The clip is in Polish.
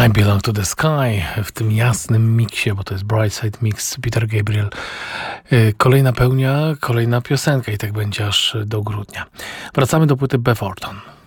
I Belong to the Sky w tym jasnym miksie, bo to jest Brightside Mix, Peter Gabriel. Kolejna pełnia, kolejna piosenka i tak będzie aż do grudnia. Wracamy do płyty Beth Orton.